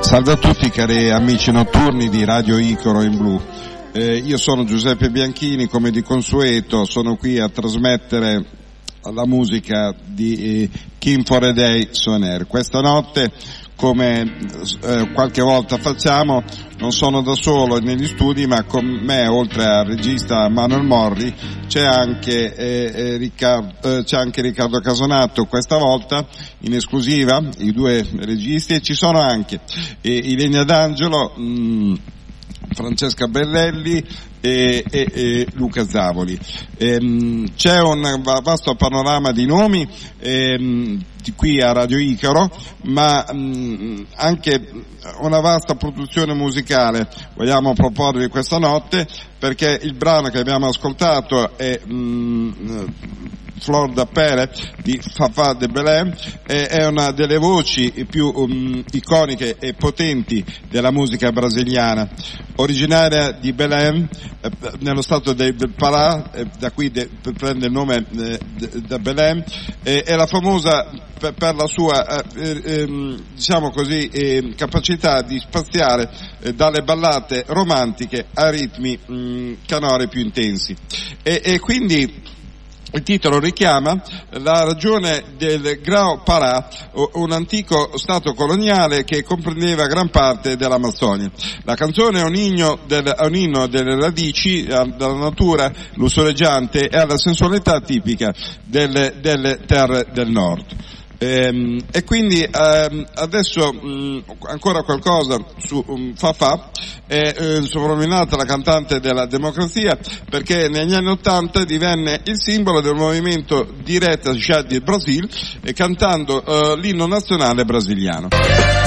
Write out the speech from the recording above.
Salve a tutti cari amici notturni di Radio Icaro in Blu. Io sono Giuseppe Bianchini, come di consueto sono qui a trasmettere la musica di King for a Day on Air. Questa notte, come qualche volta facciamo, non sono da solo negli studi, ma con me, oltre al regista Manuel Morri, c'è anche Riccardo Casonato questa volta in esclusiva, i due registi, e ci sono anche Ilenia D'Angelo, Francesca Bellelli e Luca Zavoli. C'è un vasto panorama di nomi di qui a Radio Icaro, ma anche una vasta produzione musicale vogliamo proporvi questa notte, perché il brano che abbiamo ascoltato è Flor da Pere di Fafà de Belém, è una delle voci più iconiche e potenti della musica brasiliana, originaria di Belém, nello stato del Pará, da qui prende il nome da Belém, è la famosa per la sua diciamo così capacità di spaziare dalle ballate romantiche a ritmi canore più intensi, e quindi il titolo richiama la regione del Grão Pará, un antico stato coloniale che comprendeva gran parte dell'Amazzonia. La canzone è un inno delle radici, della natura lussureggiante e alla sensualità tipica delle terre del nord. E quindi adesso ancora qualcosa su Fafà, soprannominata la cantante della democrazia, perché negli anni '80 divenne il simbolo del movimento Direita Já del Brasil, cantando l'inno nazionale brasiliano.